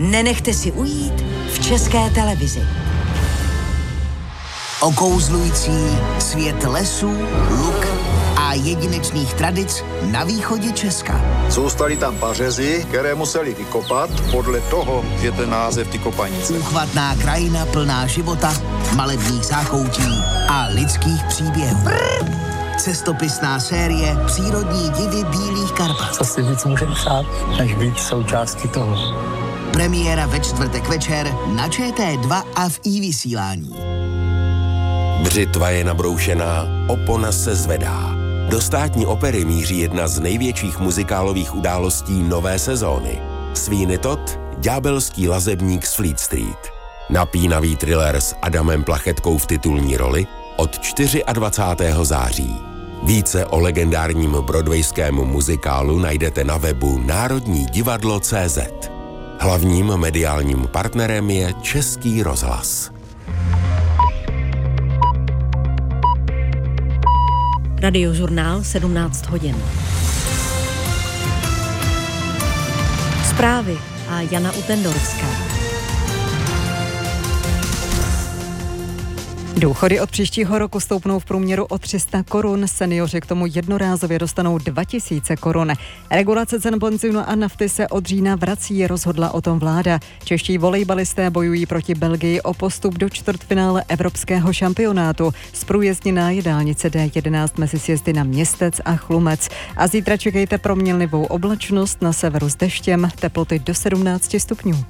nenechte si ujít v České televizi. Okouzlující svět lesů, luk a jedinečných tradic na východě Česka. Zůstaly tam pařezy, které museli vykopat, podle toho je ten název ty kopanice. Úchvatná krajina plná života, malebných zákoutí a lidských příběhů. Cestopisná série Přírodní divy Bílých Karpat. Co si víc může přát, než být součástí toho. Premiéra ve čtvrtek večer na ČT2 a v iVysílání. Břitva je nabroušená, opona se zvedá. Do Státní opery míří jedna z největších muzikálových událostí nové sezóny. Sweeney Todd, ďábelský lazebník z Fleet Street. Napínavý thriller s Adamem Plachetkou v titulní roli od 24. září. Více o legendárním broadwayském muzikálu najdete na webu národnidivadlo.cz. Hlavním mediálním partnerem je Český rozhlas. Radiožurnál 17 hodin. Zprávy a Jana Utendorská. Důchody od příštího roku stoupnou v průměru o 300 korun, seniori k tomu jednorázově dostanou 2000 korun. Regulace cen benzínu a nafty se od října vrací, rozhodla o tom vláda. Čeští volejbalisté bojují proti Belgii o postup do čtvrtfinále evropského šampionátu. Zprůjezdněná je dálnice D11 mezi sjezdy na Městec a Chlumec. A zítra čekejte proměnlivou oblačnost, na severu s deštěm, teploty do 17 stupňů.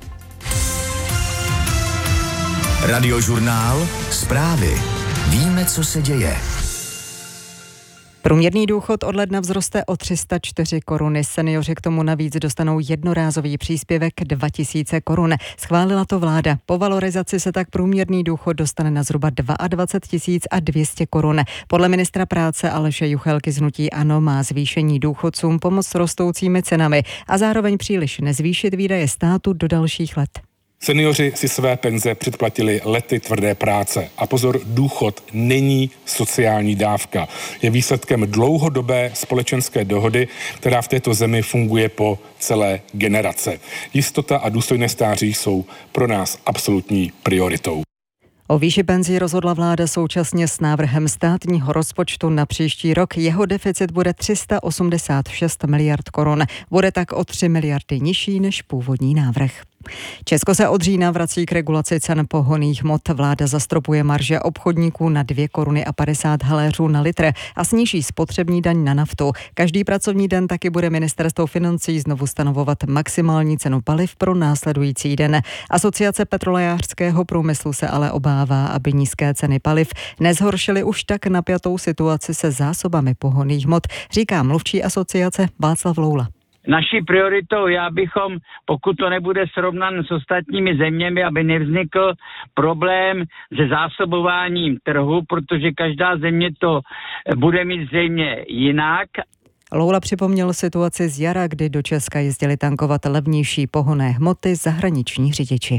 Radiožurnál, zprávy. Víme, co se děje. Průměrný důchod od ledna vzroste o 304 koruny. Seniori k tomu navíc dostanou jednorázový příspěvek 2000 korun. Schválila to vláda. Po valorizaci se tak průměrný důchod dostane na zhruba 22 200 korun. Podle ministra práce Aleše Juchelky z hnutí ANO má zvýšení důchodcům pomoct rostoucími cenami a zároveň příliš nezvýšit výdaje státu do dalších let. Seniori si své penze předplatili lety tvrdé práce. A pozor, důchod není sociální dávka. Je výsledkem dlouhodobé společenské dohody, která v této zemi funguje po celé generace. Jistota a důstojné stáří jsou pro nás absolutní prioritou. O výši penzí rozhodla vláda současně s návrhem státního rozpočtu na příští rok. Jeho deficit bude 386 miliard korun. Bude tak o 3 miliardy nižší než původní návrh. Česko se od října vrací k regulaci cen pohonných hmot. Vláda zastropuje marže obchodníků na 2 koruny a 50 haléřů na litr a sníží spotřební daň na naftu. Každý pracovní den taky bude ministerstvo financí znovu stanovovat maximální cenu paliv pro následující den. Asociace petrolejářského průmyslu se ale obává, aby nízké ceny paliv nezhoršily už tak napjatou situaci se zásobami pohonných hmot, říká mluvčí asociace Václav Loula. Naší prioritou je, abychom, pokud to nebude srovnan s ostatními zeměmi, aby nevznikl problém se zásobováním trhu, protože každá země to bude mít zřejmě jinak. Loula připomněl situaci z jara, kdy do Česka jezdili tankovat levnější pohonné hmoty zahraniční řidiči.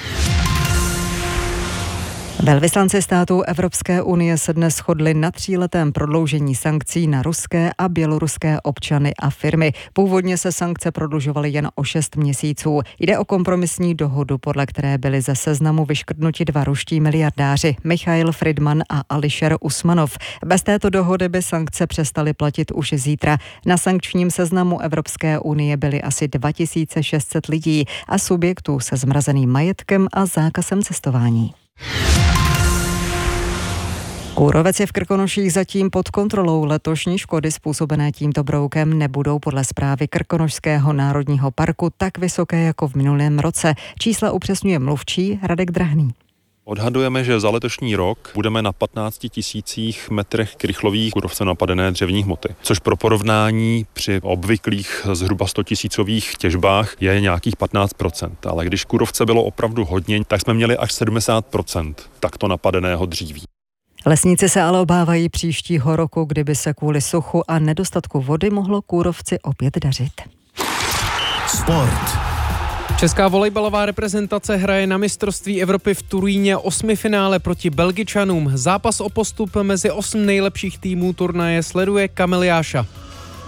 Velvyslanci států Evropské unie se dnes shodli na 3letém prodloužení sankcí na ruské a běloruské občany a firmy. Původně se sankce prodlužovaly jen o 6 měsíců. Jde o kompromisní dohodu, podle které byli ze seznamu vyškrtnuti 2 ruští miliardáři, Michail Friedman a Alisher Usmanov. Bez této dohody by sankce přestaly platit už zítra. Na sankčním seznamu Evropské unie byly asi 2600 lidí a subjektů se zmrazeným majetkem a zákazem cestování. Kůrovec je v Krkonoších zatím pod kontrolou. Letošní škody způsobené tímto broukem nebudou podle zprávy Krkonošského národního parku tak vysoké jako v minulém roce. Čísla upřesňuje mluvčí Radek Drahný. Odhadujeme, že za letošní rok budeme na 15 000 metrech krychlových kůrovcem napadené dřevní hmoty, což pro porovnání při obvyklých zhruba 100 000 těžbách je nějakých 15%. Ale když kůrovce bylo opravdu hodně, tak jsme měli až 70% takto napadeného dříví. Lesníci se ale obávají příštího roku, kdyby se kvůli suchu a nedostatku vody mohlo kůrovci opět dařit. Sport. Česká volejbalová reprezentace hraje na mistrovství Evropy v Turíně 8finále proti Belgičanům. Zápas o postup mezi 8 nejlepších týmů turnaje sleduje Kamil Jáša.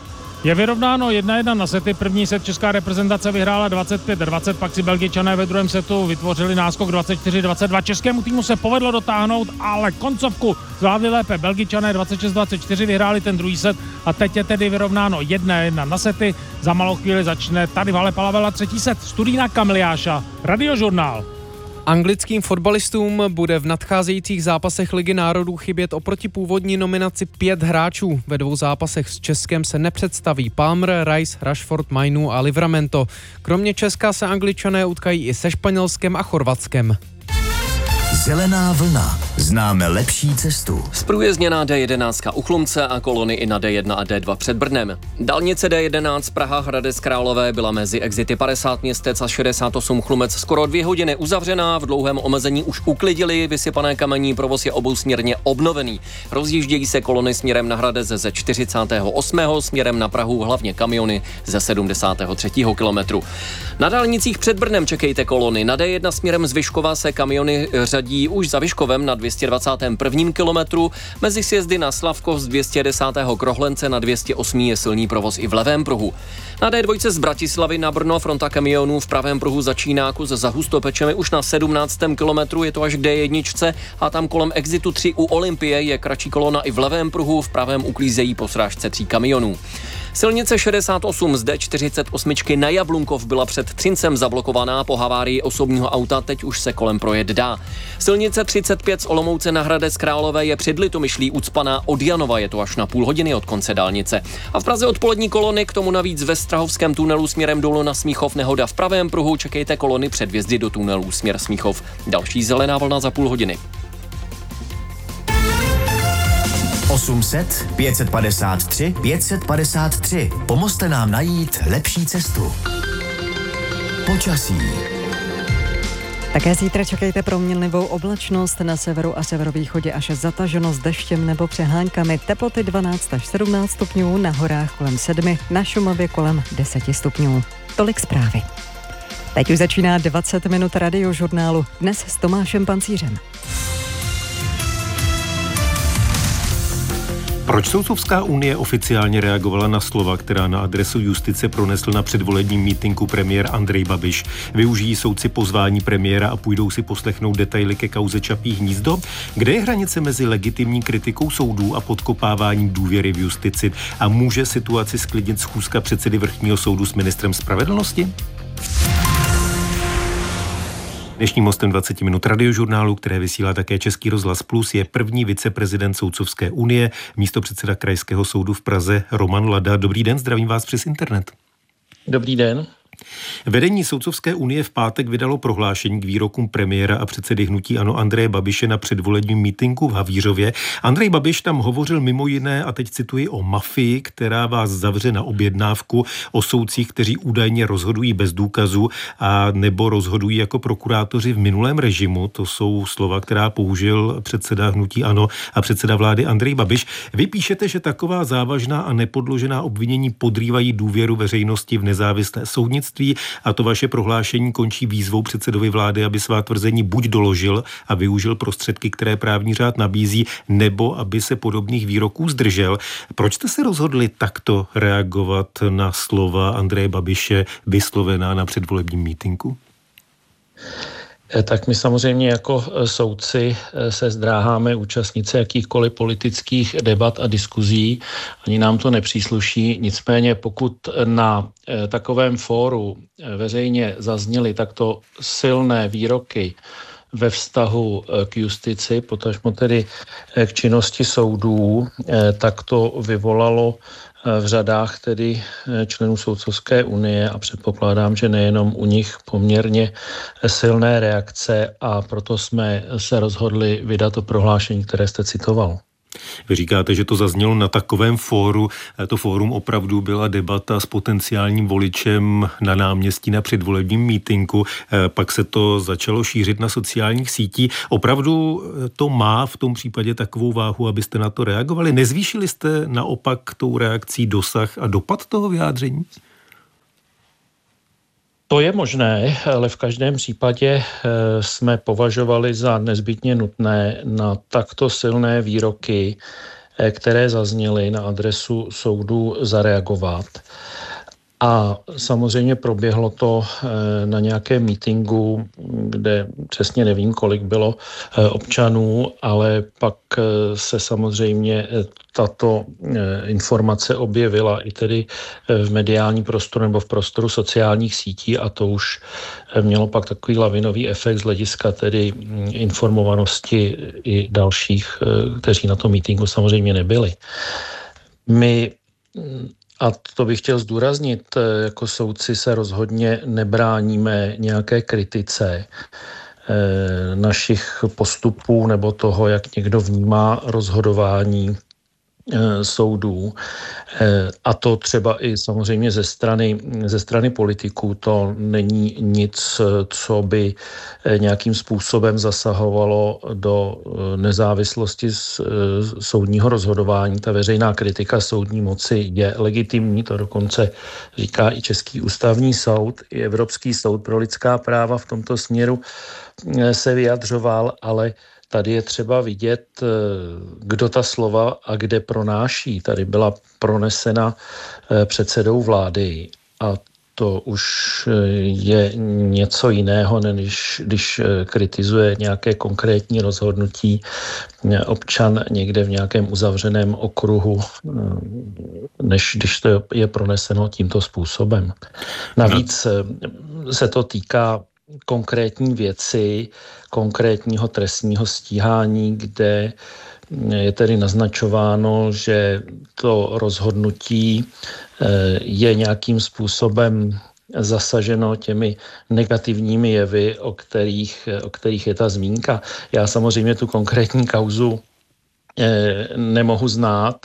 Je vyrovnáno 1-1 na sety. První set česká reprezentace vyhrála 25-20, pak si Belgičané ve druhém setu vytvořili náskok 24-22. Českému týmu se povedlo dotáhnout, ale koncovku zvládli lépe. Belgičané 26-24 vyhráli ten druhý set a teď je tedy vyrovnáno 1-1 na sety. Za malou chvíli začne tady v hale Palavela třetí set. Studína Kamiliáša, Radiožurnál. Anglickým fotbalistům bude v nadcházejících zápasech Ligy národů chybět oproti původní nominaci 5 hráčů. Ve 2 zápasech s Českem se nepředstaví Palmer, Rice, Rashford, Mainu a Livramento. Kromě Česka se Angličané utkají i se Španělskem a Chorvatskem. Zelená vlna. Známe lepší cestu. Zprůjezdněná D11 u Chlumce a kolony i na D1 a D2 před Brnem. Dálnice D11 Praha Hradec Králové byla mezi exity 50 Městec a 68 Chlumec skoro 2 hodiny uzavřená. V dlouhém omezení už uklidili vysypané kamení, provoz je obousměrně obnovený. Rozjíždějí se kolony směrem na Hradec ze 48. směrem na Prahu, hlavně kamiony ze 73. kilometru. Na dálnicích před Brnem čekejte kolony. Na D1 směrem z Vyškova se kamiony řadí už za Vyškovem na 221. kilometru. Mezi sjezdy na Slavkov z 210. Krohlence na 208. je silný provoz i v levém pruhu. Na D2 z Bratislavy na Brno fronta kamionů v pravém pruhu začíná kus za Hustopečemi už na 17. kilometru, je to až k D1 a tam kolem exitu 3 u Olympie je kratší kolona i v levém pruhu, v pravém uklízejí po srážce 3 kamionů. Silnice 68 z D48 na Jablunkov byla před Třincem zablokovaná po havárii osobního auta, teď už se kolem projet dá. Silnice 35 z Olomouce na Hradec Králové je před Litomyšlí ucpaná od Janova, je to až na půl hodiny od konce dálnice. A v Praze odpolední kolony, k tomu navíc ve Strahovském tunelu směrem dolů na Smíchov nehoda v pravém pruhu, čekejte kolony před vjezdy do tunelů směr Smíchov. Další zelená vlna za půl hodiny. 800 553 553. Pomozte nám najít lepší cestu. Počasí. Také zítra čekejte proměnlivou oblačnost, na severu a severovýchodě až zataženo s deštěm nebo přeháňkami. Teploty 12 až 17 stupňů, na horách kolem 7, na Šumavě kolem 10 stupňů. Tolik zprávy. Teď už začíná 20 minut Radiožurnálu, dnes s Tomášem Pancířem. Proč Soudcovská unie oficiálně reagovala na slova, která na adresu justice pronesl na předvolebním mítinku premiér Andrej Babiš? Využijí soudci pozvání premiéra a půjdou si poslechnout detaily ke kauze Čapí hnízdo? Kde je hranice mezi legitimní kritikou soudů a podkopáváním důvěry v justici? A může situaci sklidnit schůzka předsedy Vrchního soudu s ministrem spravedlnosti? Dnešním hostem 20 minut Radiožurnálu, které vysílá také Český rozhlas Plus, je první viceprezident Soudcovské unie, místopředseda Krajského soudu v Praze Roman Lada. Dobrý den, zdravím vás přes internet. Dobrý den. Vedení Soudcovské unie v pátek vydalo prohlášení k výrokům premiéra a předsedy hnutí ANO Andreje Babiše na předvolebním mítinku v Havířově. Andrej Babiš tam hovořil mimo jiné, a teď cituji, o mafii, která vás zavře na objednávku, o soudcích, kteří údajně rozhodují bez důkazů a nebo rozhodují jako prokurátoři v minulém režimu. To jsou slova, která použil předseda hnutí ANO a předseda vlády Andrej Babiš. Vy píšete, že taková závažná a nepodložená obvinění podrývají důvěru veřejnosti v nezávislé soudnictví, a to vaše prohlášení končí výzvou předsedovi vlády, aby svá tvrzení buď doložil a využil prostředky, které právní řád nabízí, nebo aby se podobných výroků zdržel. Proč jste se rozhodli takto reagovat na slova Andreje Babiše vyslovená na předvolebním mítinku? Tak my samozřejmě jako soudci se zdráháme účastnit se jakýchkoliv politických debat a diskuzí, ani nám to nepřísluší, nicméně pokud na takovém fóru veřejně zazněly takto silné výroky ve vztahu k justici, potažmo tedy k činnosti soudů, tak to vyvolalo v řadách tedy členů Soudcovské unie a předpokládám, že nejenom u nich poměrně silné reakce, a proto jsme se rozhodli vydat to prohlášení, které jste citoval. Vy říkáte, že to zaznělo na takovém fóru. To fórum opravdu byla debata s potenciálním voličem na náměstí na předvolebním mítinku. Pak se to začalo šířit na sociálních sítích. Opravdu to má v tom případě takovou váhu, abyste na to reagovali? Nezvýšili jste naopak tou reakcí dosah a dopad toho vyjádření? To je možné, ale v každém případě jsme považovali za nezbytně nutné na takto silné výroky které zazněly na adresu soudu, zareagovat. A samozřejmě proběhlo to na nějakém meetingu, kde přesně nevím, kolik bylo občanů, ale pak se samozřejmě tato informace objevila i tedy v mediální prostoru nebo v prostoru sociálních sítí a to už mělo pak takový lavinový efekt z hlediska tedy informovanosti i dalších, kteří na tom meetingu samozřejmě nebyli. My, a to bych chtěl zdůraznit, jako soudci se rozhodně nebráníme nějaké kritice našich postupů nebo toho, jak někdo vnímá rozhodování soudů. A to třeba i samozřejmě ze strany politiků. To není nic, co by nějakým způsobem zasahovalo do nezávislosti soudního rozhodování. Ta veřejná kritika soudní moci je legitimní, to dokonce říká i Český ústavní soud, i Evropský soud pro lidská práva v tomto směru se vyjadřoval, ale tady je třeba vidět, kdo ta slova a kde pronáší. Tady byla pronesena předsedou vlády a to už je něco jiného, než když kritizuje nějaké konkrétní rozhodnutí občan někde v nějakém uzavřeném okruhu, než když to je proneseno tímto způsobem. Navíc se to týká konkrétní věci, konkrétního trestního stíhání, kde je tedy naznačováno, že to rozhodnutí je nějakým způsobem zasaženo těmi negativními jevy, o kterých je ta zmínka. Já samozřejmě tu konkrétní kauzu nemohu znát,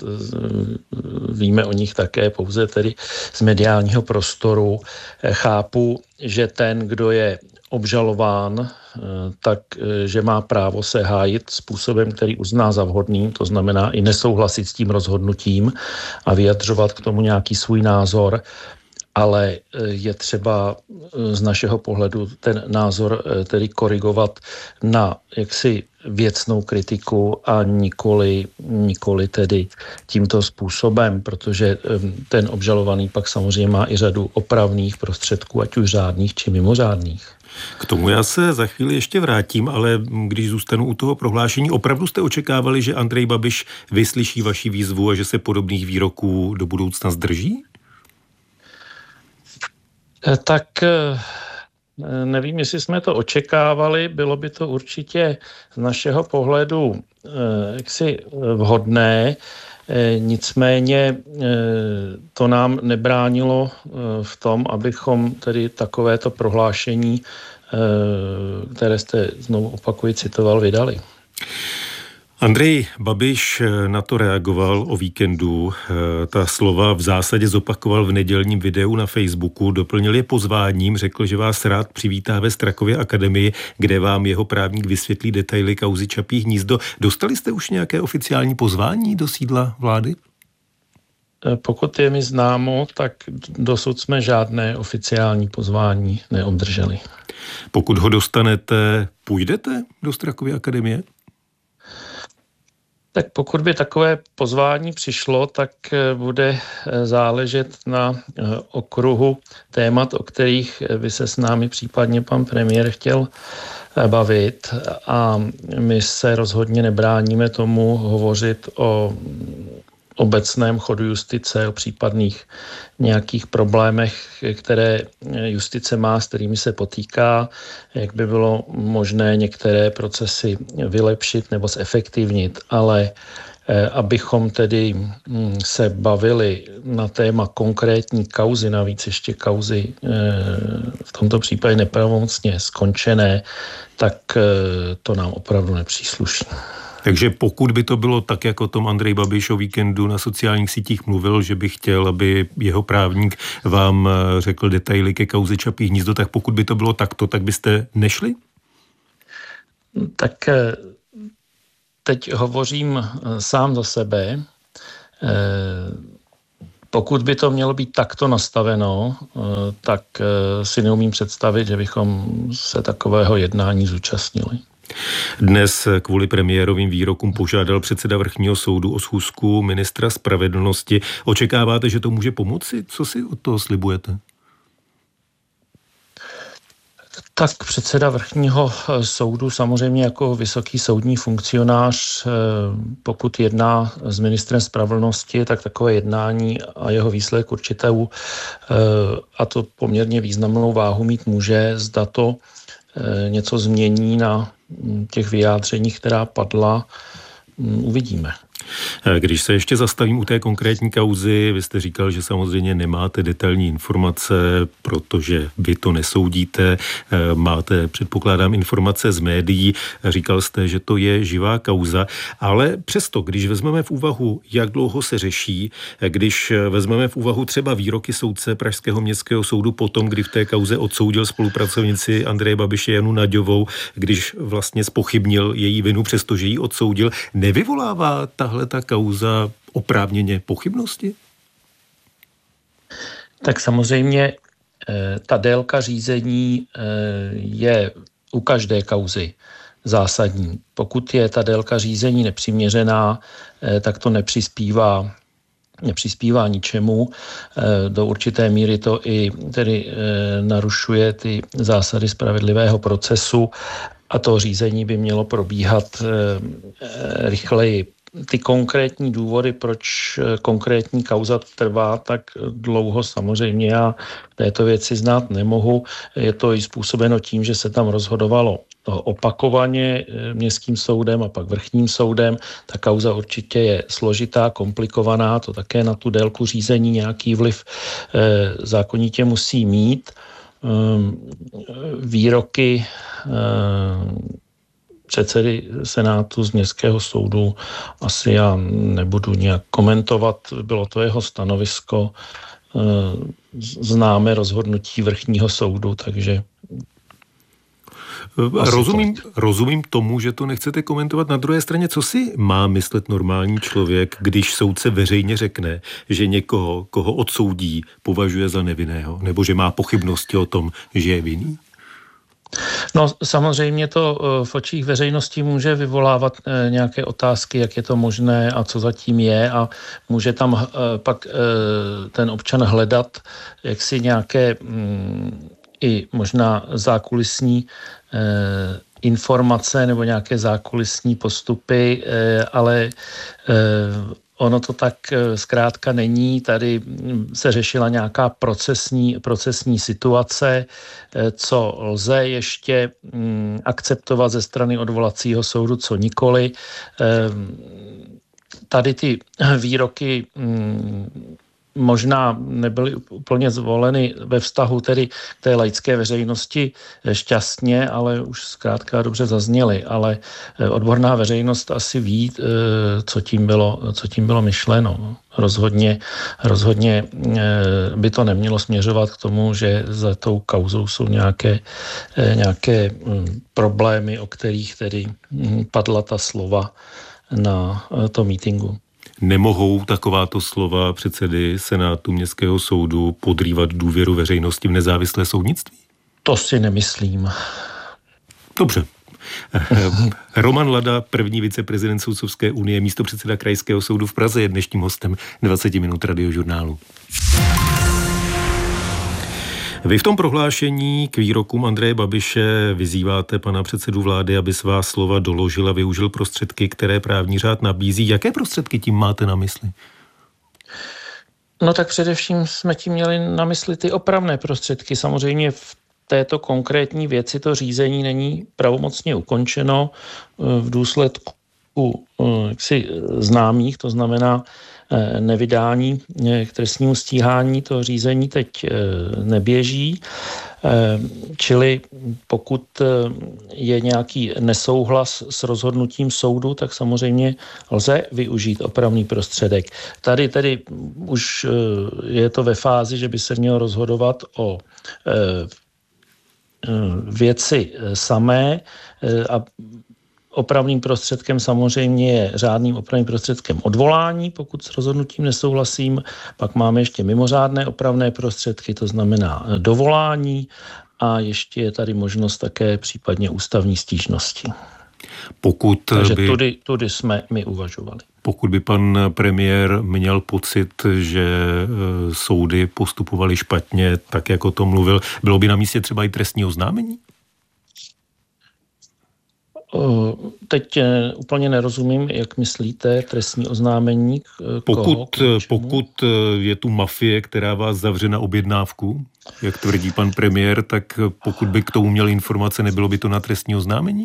víme o nich také pouze tedy z mediálního prostoru. Chápu, že ten, kdo je obžalován, takže má právo se hájit způsobem, který uzná za vhodný, to znamená i nesouhlasit s tím rozhodnutím a vyjadřovat k tomu nějaký svůj názor, ale je třeba z našeho pohledu ten názor tedy korigovat na jaksi věcnou kritiku a nikoli tedy tímto způsobem, protože ten obžalovaný pak samozřejmě má i řadu opravných prostředků, ať už řádných či mimořádných. K tomu já se za chvíli ještě vrátím, ale když zůstanu u toho prohlášení, opravdu jste očekávali, že Andrej Babiš vyslyší vaši výzvu a že se podobných výroků do budoucna zdrží? Tak nevím, jestli jsme to očekávali, bylo by to určitě z našeho pohledu jaksi vhodné, nicméně to nám nebránilo v tom, abychom tedy takovéto prohlášení, které jste znovu opakuji citoval, vydali. Andrej Babiš na to reagoval o víkendu. Ta slova v zásadě zopakoval v nedělním videu na Facebooku, doplnil je pozváním, řekl, že vás rád přivítá ve Strakově akademii, kde vám jeho právník vysvětlí detaily kauzy Čapí hnízdo. Dostali jste už nějaké oficiální pozvání do sídla vlády? Pokud je mi známo, tak dosud jsme žádné oficiální pozvání neobdrželi. Pokud ho dostanete, půjdete do Strakovy akademie? Tak pokud by takové pozvání přišlo, tak bude záležet na okruhu témat, o kterých by se s námi případně pan premiér chtěl bavit. A my se rozhodně nebráníme tomu hovořit o obecném chodu justice, o případných nějakých problémech, které justice má, s kterými se potýká, jak by bylo možné některé procesy vylepšit nebo zefektivnit, ale abychom tedy se bavili na téma konkrétní kauzy, navíc ještě kauzy v tomto případě nepravomocně skončené, tak to nám opravdu nepřísluší. Takže pokud by to bylo tak, jako o tom Andrej Babiš o víkendu na sociálních sítích mluvil, že by chtěl, aby jeho právník vám řekl detaily ke kauze Čapí hnízdo, tak pokud by to bylo takto, tak byste nešli? Tak teď hovořím sám za sebe. Pokud by to mělo být takto nastaveno, tak si neumím představit, že bychom se takového jednání zúčastnili. Dnes kvůli premiérovým výrokům požádal předseda Vrchního soudu o schůzku ministra spravedlnosti. Očekáváte, že to může pomoci? Co si od toho slibujete? Tak předseda Vrchního soudu samozřejmě jako vysoký soudní funkcionář, pokud jedná s ministrem spravedlnosti, tak takové jednání a jeho výsledek určitou, a to poměrně významnou váhu mít může, zda to něco změní na těch vyjádřeních, která padla, uvidíme. Když se ještě zastavím u té konkrétní kauzy, vy jste říkal, že samozřejmě nemáte detailní informace, protože vy to nesoudíte, máte, předpokládám, informace z médií, říkal jste, že to je živá kauza, ale přesto, když vezmeme v úvahu, jak dlouho se řeší, když vezmeme v úvahu třeba výroky soudce Pražského městského soudu potom, kdy v té kauze odsoudil spolupracovnici Andreje Babiše Janu Naďovou, když vlastně zpochybnil její vinu, přestože ji odsoudil, nevyvolává tahle ta kauza oprávněně pochybnosti? Tak samozřejmě ta délka řízení je u každé kauzy zásadní. Pokud je ta délka řízení nepřiměřená, tak to nepřispívá ničemu. Do určité míry to i tedy narušuje ty zásady spravedlivého procesu a to řízení by mělo probíhat rychleji. Ty konkrétní důvody, proč konkrétní kauza trvá tak dlouho, samozřejmě já v této věci znát nemohu. Je to i způsobeno tím, že se tam rozhodovalo opakovaně městským soudem a pak vrchním soudem. Ta kauza určitě je složitá, komplikovaná, to také na tu délku řízení nějaký vliv zákonitě musí mít. Výroky předsedy Senátu z Městského soudu asi já nebudu nějak komentovat, bylo to jeho stanovisko, známe rozhodnutí Vrchního soudu, takže... Rozumím tomu, že to nechcete komentovat. Na druhé straně, co si má myslet normální člověk, když soudce veřejně řekne, že někoho, koho odsoudí, považuje za nevinného, nebo že má pochybnosti o tom, že je vinný? No samozřejmě to v očích veřejnosti může vyvolávat nějaké otázky, jak je to možné a co zatím je, a může tam pak ten občan hledat jaksi nějaké i možná zákulisní informace nebo nějaké zákulisní postupy, ale ono to tak zkrátka není. Tady se řešila nějaká procesní situace, co lze ještě akceptovat ze strany odvolacího soudu, co nikoli. Tady ty výroky možná nebyly úplně zvoleny ve vztahu tedy k té laické veřejnosti šťastně, ale už zkrátka dobře zazněly. Ale odborná veřejnost asi ví, co tím bylo myšleno. Rozhodně by to nemělo směřovat k tomu, že za tou kauzou jsou nějaké problémy, o kterých tedy padla ta slova na tom mítinku. Nemohou takováto slova předsedy Senátu Městského soudu podrývat důvěru veřejnosti v nezávislé soudnictví? To si nemyslím. Dobře. Roman Lada, první viceprezident Soudcovské unie, místopředseda Krajského soudu v Praze, je dnešním hostem 20 minut Radiožurnálu. Vy v tom prohlášení k výrokům Andreje Babiše vyzýváte pana předsedu vlády, aby svá slova doložil a využil prostředky, které právní řád nabízí. Jaké prostředky tím máte na mysli? No tak především jsme tím měli na mysli ty opravné prostředky. Samozřejmě v této konkrétní věci to řízení není pravomocně ukončeno v důsledku známých, to znamená nevydání k trestnímu stíhání. To řízení teď neběží, čili pokud je nějaký nesouhlas s rozhodnutím soudu, tak samozřejmě lze využít opravný prostředek. Tady tedy už je to ve fázi, že by se mělo rozhodovat o věci samé a opravným prostředkem samozřejmě je řádným opravným prostředkem odvolání, pokud s rozhodnutím nesouhlasím. Pak máme ještě mimořádné opravné prostředky, to znamená dovolání, a ještě je tady možnost také případně ústavní stížnosti. Takže tudy jsme my uvažovali. Pokud by pan premiér měl pocit, že soudy postupovaly špatně, tak jak o tom mluvil, bylo by na místě třeba i trestní oznámení? Teď úplně nerozumím, jak myslíte trestní oznámení. Pokud je tu mafie, která vás zavře na objednávku, jak tvrdí pan premiér, tak pokud by k tomu měl informace, nebylo by to na trestní oznámení?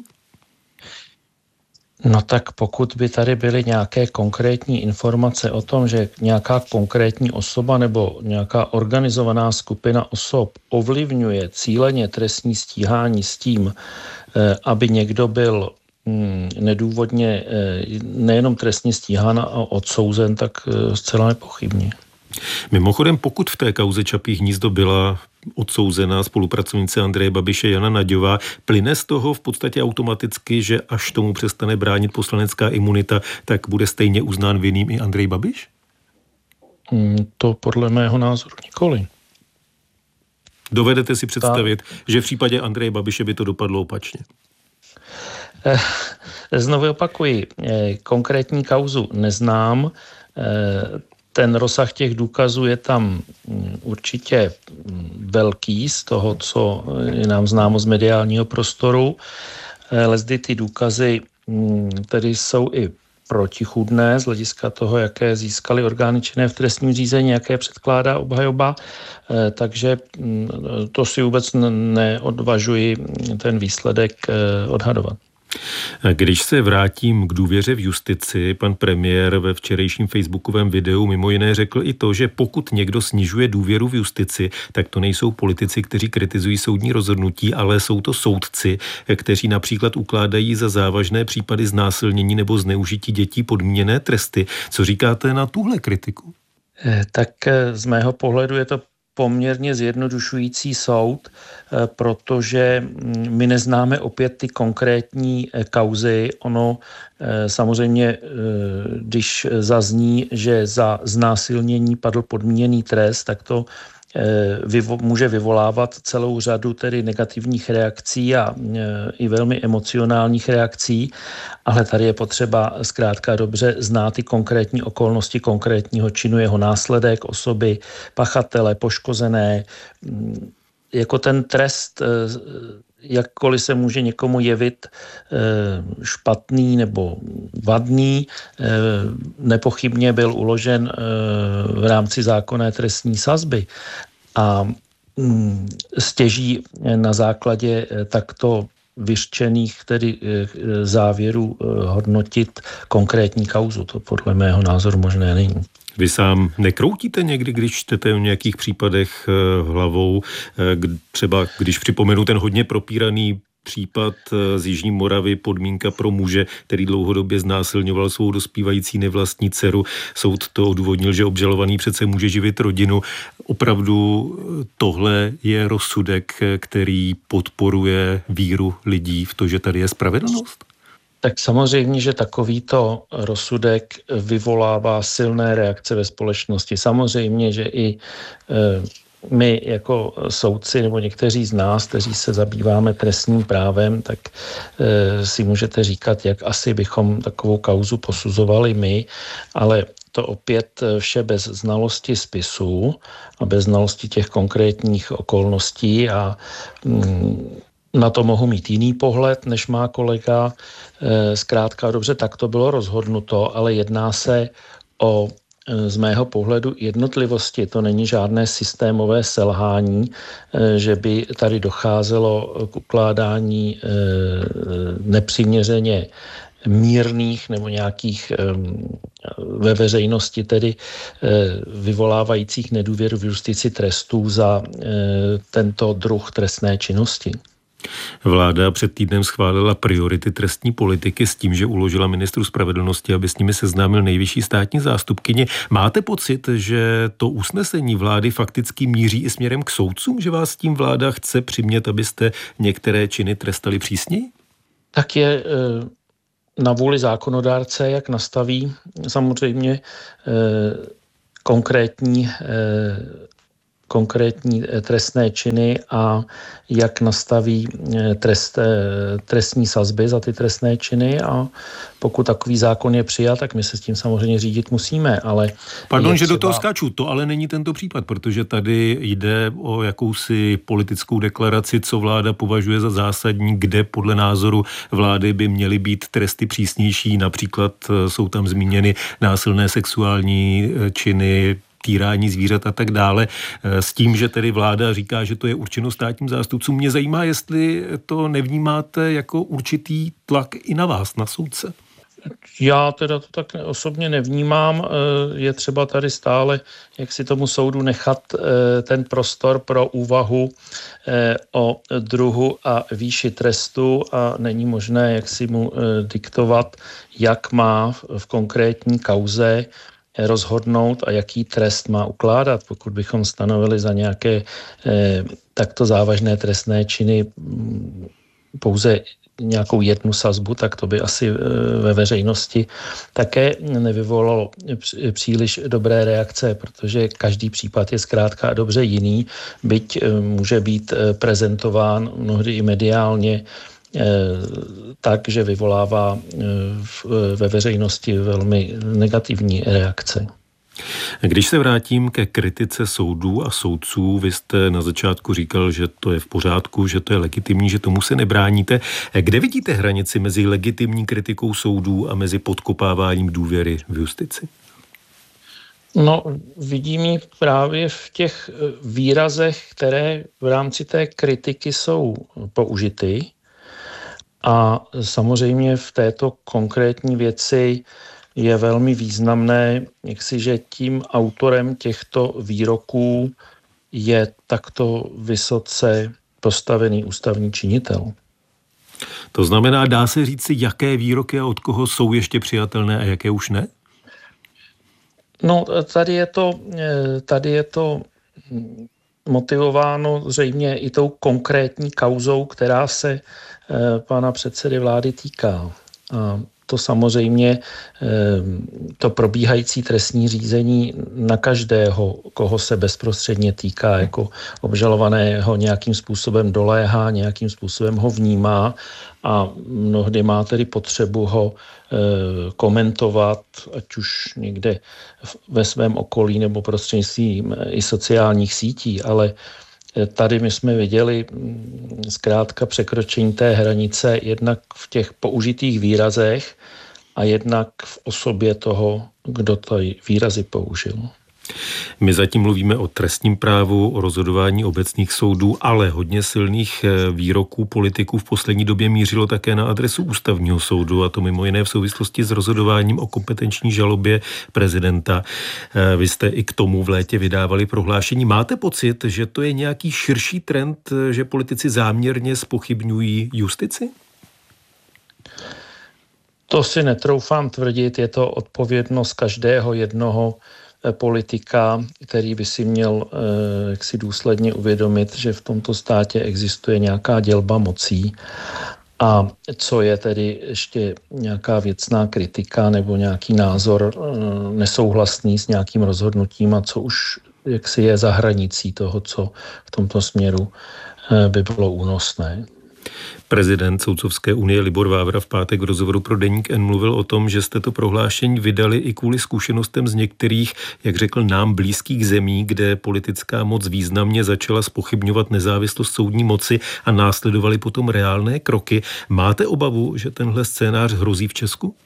No tak pokud by tady byly nějaké konkrétní informace o tom, že nějaká konkrétní osoba nebo nějaká organizovaná skupina osob ovlivňuje cíleně trestní stíhání s tím, aby někdo byl nedůvodně nejenom trestně stíhán a odsouzen, tak zcela nepochybně. Mimochodem, pokud v té kauze Čapí hnízdo byla odsouzená spolupracovnice Andreje Babiše Jana Naďová, plyne z toho v podstatě automaticky, že až tomu přestane bránit poslanecká imunita, tak bude stejně uznán vinným i Andrej Babiš? To podle mého názoru nikoli. Dovedete si představit, že v případě Andreje Babiše by to dopadlo opačně? Znovu opakuji, konkrétní kauzu neznám. Ten rozsah těch důkazů je tam určitě velký z toho, co je nám známo z mediálního prostoru. Lezdy ty důkazy tedy jsou i protichůdné z hlediska toho, jaké získaly orgány činné v trestním řízení, jaké předkládá obhajoba, takže to si vůbec neodvažuji ten výsledek odhadovat. Když se vrátím k důvěře v justici, pan premiér ve včerejším facebookovém videu mimo jiné řekl i to, že pokud někdo snižuje důvěru v justici, tak to nejsou politici, kteří kritizují soudní rozhodnutí, ale jsou to soudci, kteří například ukládají za závažné případy znásilnění nebo zneužití dětí podmíněné tresty. Co říkáte na tuhle kritiku? Tak z mého pohledu je to poměrně zjednodušující soud, protože my neznáme opět ty konkrétní kauzy. Ono samozřejmě, když zazní, že za znásilnění padl podmíněný trest, tak to může vyvolávat celou řadu tedy negativních reakcí a i velmi emocionálních reakcí, ale tady je potřeba zkrátka dobře znát ty konkrétní okolnosti konkrétního činu, jeho následek, osoby, pachatele, poškozené. Jako ten trest, jakkoliv se může někomu jevit špatný nebo vadný, nepochybně byl uložen v rámci zákonné trestní sazby a stěží na základě takto vyřčených tedy závěrů hodnotit konkrétní kauzu. To podle mého názoru možné není. Vy sám nekroutíte někdy, když čtete o nějakých případech hlavou, třeba když připomenu ten hodně propíraný případ z Jižní Moravy, podmínka pro muže, který dlouhodobě znásilňoval svou dospívající nevlastní dceru. Soud to odůvodnil, že obžalovaný přece může živit rodinu. Opravdu tohle je rozsudek, který podporuje víru lidí v to, že tady je spravedlnost? Tak samozřejmě, že takovýto rozsudek vyvolává silné reakce ve společnosti. Samozřejmě, že i my jako soudci nebo někteří z nás, kteří se zabýváme trestním právem, tak si můžete říkat, jak asi bychom takovou kauzu posuzovali my, ale to opět vše bez znalosti spisů a bez znalosti těch konkrétních okolností a na to mohu mít jiný pohled, než má kolega. Zkrátka dobře, tak to bylo rozhodnuto, ale jedná se o z mého pohledu jednotlivosti. To není žádné systémové selhání, že by tady docházelo k ukládání nepřiměřeně mírných nebo nějakých ve veřejnosti tedy vyvolávajících nedůvěru v justici trestů za tento druh trestné činnosti. Vláda před týdnem schválila priority trestní politiky s tím, že uložila ministru spravedlnosti, aby s nimi seznámil nejvyšší státní zástupkyně. Máte pocit, že to usnesení vlády fakticky míří i směrem k soudcům, že vás tím vláda chce přimět, abyste některé činy trestali přísněji? Tak je na vůli zákonodárce, jak nastaví samozřejmě konkrétní konkrétní trestné činy a jak nastaví trestní sazby za ty trestné činy, a pokud takový zákon je přijat, tak my se s tím samozřejmě řídit musíme, ale... Pardon, že do toho skáču, to ale není tento případ, protože tady jde o jakousi politickou deklaraci, co vláda považuje za zásadní, kde podle názoru vlády by měly být tresty přísnější, například jsou tam zmíněny násilné sexuální činy, týrání zvířat a tak dále, s tím, že tedy vláda říká, že to je určeno státním zástupcům. Mě zajímá, jestli to nevnímáte jako určitý tlak i na vás, na soudce. Já teda to tak osobně nevnímám. Je třeba tady stále, jak si tomu soudu nechat ten prostor pro úvahu o druhu a výši trestu, a není možné, jak si mu diktovat, jak má v konkrétní kauze rozhodnout a jaký trest má ukládat. Pokud bychom stanovili za nějaké takto závažné trestné činy pouze nějakou jednu sazbu, tak to by asi ve veřejnosti také nevyvolalo příliš dobré reakce, protože každý případ je zkrátka dobře jiný, byť může být prezentován mnohdy i mediálně tak, že vyvolává ve veřejnosti velmi negativní reakce. Když se vrátím ke kritice soudů a soudců, vy jste na začátku říkal, že to je v pořádku, že to je legitimní, že tomu se nebráníte. Kde vidíte hranici mezi legitimní kritikou soudů a mezi podkopáváním důvěry v justici? No, vidím ji právě v těch výrazech, které v rámci té kritiky jsou použity. A samozřejmě v této konkrétní věci je velmi významné, že tím autorem těchto výroků je takto vysoce postavený ústavní činitel. To znamená, dá se říct si, jaké výroky a od koho jsou ještě přijatelné a jaké už ne? No, tady je to motivováno zřejmě i tou konkrétní kauzou, která se pana předsedy vlády týká. A to samozřejmě to probíhající trestní řízení na každého, koho se bezprostředně týká, jako obžalovaného nějakým způsobem doléhá, nějakým způsobem ho vnímá a mnohdy má tedy potřebu ho komentovat, ať už někde ve svém okolí nebo prostřednictvím i sociálních sítí, ale tady my jsme viděli zkrátka překročení té hranice jednak v těch použitých výrazech a jednak v osobě toho, kdo ty výrazy použil. My zatím mluvíme o trestním právu, o rozhodování obecných soudů, ale hodně silných výroků politiků v poslední době mířilo také na adresu ústavního soudu, a to mimo jiné v souvislosti s rozhodováním o kompetenční žalobě prezidenta. Vy jste i k tomu v létě vydávali prohlášení. Máte pocit, že to je nějaký širší trend, že politici záměrně zpochybňují justici? To si netroufám tvrdit, je to odpovědnost každého jednoho politika, který by si měl jaksi důsledně uvědomit, že v tomto státě existuje nějaká dělba mocí a co je tedy ještě nějaká věcná kritika nebo nějaký názor nesouhlasný s nějakým rozhodnutím a co už jaksi je za hranicí toho, co v tomto směru by bylo únosné. Prezident Soudcovské unie Libor Vávra v pátek v rozhovoru pro Deník N mluvil o tom, že jste to prohlášení vydali i kvůli zkušenostem z některých, jak řekl, nám blízkých zemí, kde politická moc významně začala zpochybňovat nezávislost soudní moci a následovaly potom reálné kroky. Máte obavu, že tenhle scénář hrozí v Česku?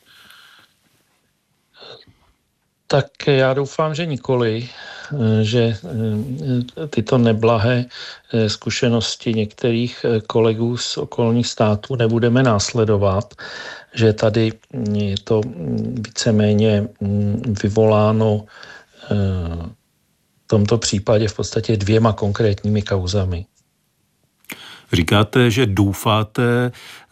Tak já doufám, že nikoli, že tyto neblahé zkušenosti některých kolegů z okolních států nebudeme následovat, že tady je to víceméně vyvoláno v tomto případě v podstatě 2 konkrétními kauzami. Říkáte, že doufáte,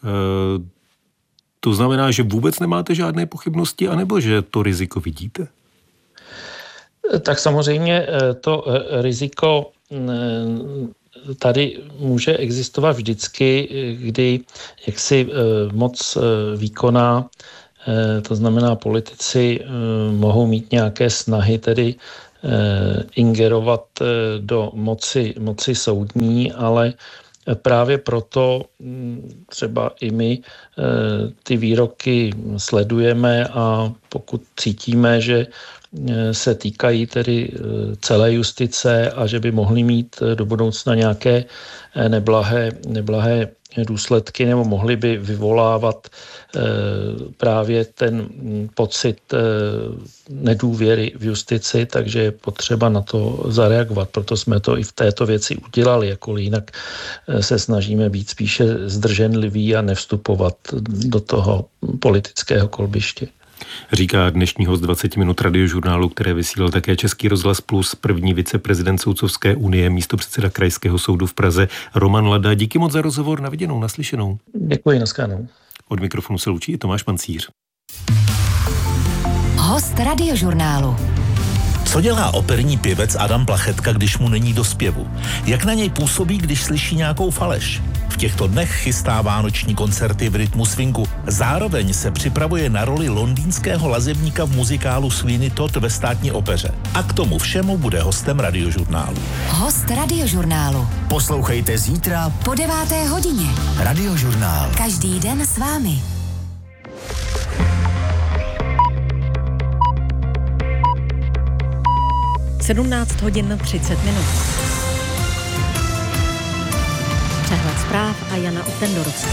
to znamená, že vůbec nemáte žádné pochybnosti, anebo že to riziko vidíte? Tak samozřejmě to riziko tady může existovat vždycky, kdy jaksi moc výkonná, to znamená politici mohou mít nějaké snahy tedy ingerovat do moci soudní, ale právě proto třeba i my ty výroky sledujeme a pokud cítíme, že se týkají tedy celé justice a že by mohly mít do budoucna nějaké neblahé důsledky nebo mohly by vyvolávat právě ten pocit nedůvěry v justici, takže je potřeba na to zareagovat. Proto jsme to i v této věci udělali, jakkoliv jinak se snažíme být spíše zdrženliví a nevstupovat do toho politického kolbiště. Říká dnešní host 20 minut Radiožurnálu, které vysílal také Český rozhlas Plus, první viceprezident Soudcovské unie, místopředseda Krajského soudu v Praze Roman Lada. Díky moc za rozhovor, na viděnou, naslyšenou. Děkuji, naschledanou. Od mikrofonu se loučí i Tomáš Pancíř. Host Radiožurnálu. Co dělá operní pěvec Adam Plachetka, když mu není do zpěvu? Jak na něj působí, když slyší nějakou faleš? V těchto dnech chystá vánoční koncerty v rytmu swingu. Zároveň se připravuje na roli londýnského lazebníka v muzikálu Sweeney Todd ve Státní opeře. A k tomu všemu bude hostem Radiožurnálu. Host Radiožurnálu. Poslouchejte zítra Po 9. hodině. Radiožurnál. Každý den s vámi. Sedmnáct hodin 30 minut. Přehled zpráv a Jana Utendorská.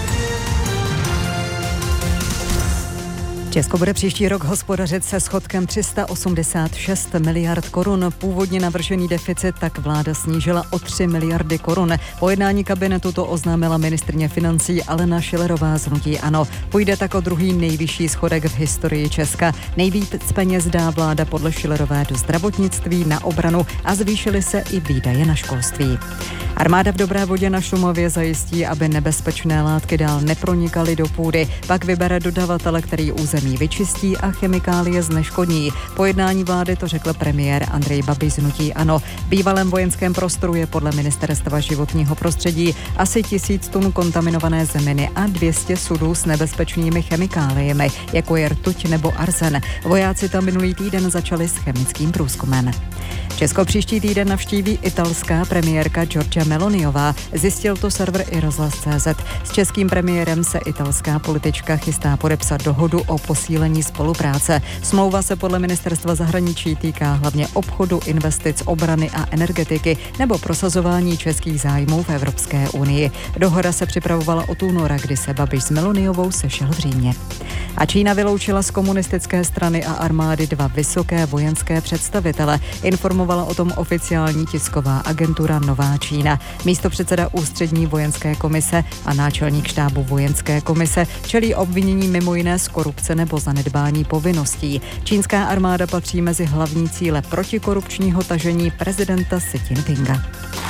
Česko bude příští rok hospodařit se schodkem 386 miliard korun. Původně navržený deficit tak vláda snížila o 3 miliardy korun. Po jednání kabinetu to oznámila ministryně financí Alena Schillerová z hnutí ANO. Půjde tak o druhý nejvyšší schodek v historii Česka. Nejvíc peněz dá vláda podle Schillerové do zdravotnictví, na obranu a zvýšily se i výdaje na školství. Armáda v Dobré Vodě na Šumavě zajistí, aby nebezpečné látky dál nepronikaly do půdy. Pak vybere dodavatele, který území vyčistí a chemikálie zneškodní. Po jednání vlády to řekl premiér Andrej Babiš z hnutí ANO. V bývalém vojenském prostoru je podle Ministerstva životního prostředí asi 1000 tun kontaminované zeminy a 200 sudů s nebezpečnými chemikáliemi, jako je rtuť nebo arzen. Vojáci tam minulý týden začali s chemickým průzkumem. Česko příští týden navštíví italská premiérka Giorgia Meloniová. Zjistil to server iRozhlas.cz. S českým premiérem se italská politička chystá podepsat dohodu o posílení spolupráce. Smlouva se podle ministerstva zahraničí týká hlavně obchodu, investic, obrany a energetiky nebo prosazování českých zájmů v Evropské unii. Dohoda se připravovala od února, kdy se Babiš s Meloniovou sešel v Římě. A Čína vyloučila z komunistické strany a armády 2 vysoké vojenské představitele. Informovala o tom oficiální tisková agentura Nová Čína. Místopředseda Ústřední vojenské komise a náčelník štábu vojenské komise čelí obvinění mimo jiné z korupce nebo zanedbání povinností. Čínská armáda patří mezi hlavní cíle protikorupčního tažení prezidenta Xi Jinpinga.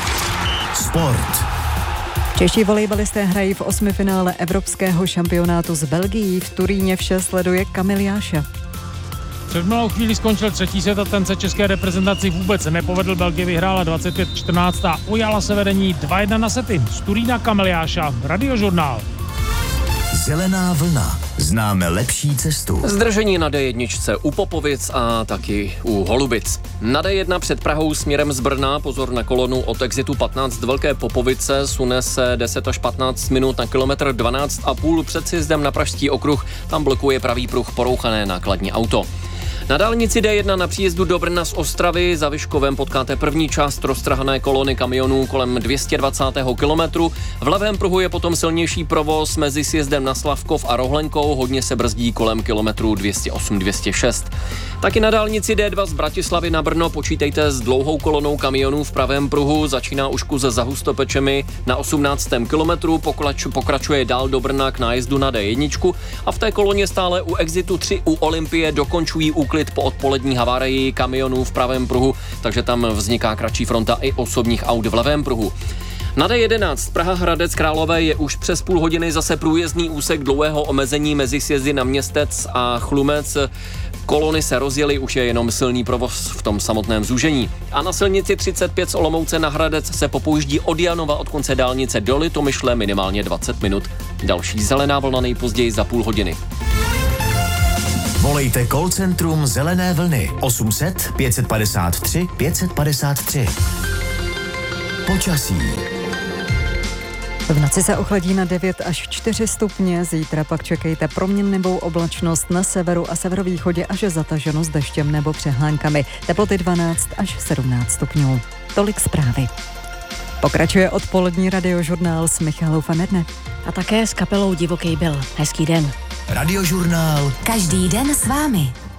Sport. Čeští volejbalisté hrají v 8. finále evropského šampionátu s Belgií. V Turíně vše sleduje Kamil Jáša. Před malou chvíli skončil 3. set a ten se české reprezentaci vůbec nepovedl. Belgie vyhrála 25-14 a ujala se vedení 2-1 na sety. Z Turína Kamil Jáša, Radiožurnál. Zelená vlna. Známe lepší cestu. Zdržení na D1 u Popovic a taky u Holubic. Na D1 před Prahou směrem z Brna, pozor na kolonu od exitu 15 Velké Popovice, sune se 10 až 15 minut na kilometr 12,5 před sjezdem na Pražský okruh, tam blokuje pravý pruh porouchané nákladní auto. Na dálnici D1 na příjezdu do Brna z Ostravy za Vyškovem potkáte první část roztrhané kolony kamionů kolem 220. kilometru. V levém pruhu je potom silnější provoz mezi sjezdem na Slavkov a Rohlenkou, hodně se brzdí kolem kilometru 208-206. Taky na dálnici D2 z Bratislavy na Brno počítejte s dlouhou kolonou kamionů v pravém pruhu, začíná už kus za Hustopečemi na 18. kilometru, pokračuje dál do Brna k nájezdu na D1 a v té koloně stále u exitu 3 u Olympie dokončují úklid po odpolední havárii kamionů v pravém pruhu, takže tam vzniká kratší fronta i osobních aut v levém pruhu. Na D11 Praha Hradec Králové je už přes půl hodiny zase průjezdný úsek dlouhého omezení mezi sjezdy na Městec a Chlumec. Kolony se rozjely, už je jenom silný provoz v tom samotném zúžení. A na silnici 35 z Olomouce na Hradec se popouždí od Janova od konce dálnice do Litomyšle minimálně 20 minut. Další zelená vlna nejpozději za půl hodiny. Volejte call centrum Zelené vlny 800 553 553. Počasí. V noci se ochladí na 9 až 4 stupně, zítra pak čekejte proměnlivou oblačnost na severu a severovýchodě až zataženo s deštěm nebo přehlánkami. Teploty 12 až 17 stupňů. Tolik zprávy. Pokračuje odpolední radiožurnál s Michalou Fanedne. A také s kapelou Divoký byl. Hezký den. Radiožurnál. Každý den s vámi.